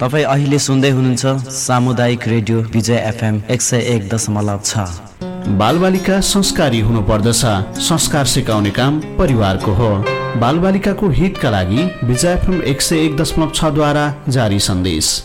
तपाईँ अहिले सुन्दै हुनुहुन्छ सामुदायिक रेडियो विजय एफएम 101.6। बालबालिका संस्कारी हुनुपर्दछ। संस्कार सिकाउने काम परिवारको हो। बालबालिकाको हितका लागि विजय एफएम 101.6 द्वारा जारी सन्देश।